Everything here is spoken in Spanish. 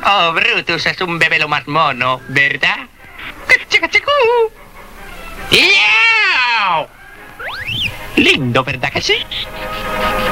Oh, Brutus es un bebé lo más mono, ¿verdad? ¡Yao! Lindo, ¿verdad que sí?